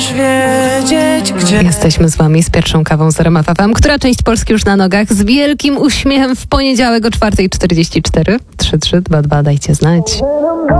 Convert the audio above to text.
chcesz wiedzieć, gdzie... Jesteśmy z wami z pierwszą kawą z RMF FM. Która część Polski już na nogach? Z wielkim uśmiechem w poniedziałek o 4:44. 3322, dajcie znać.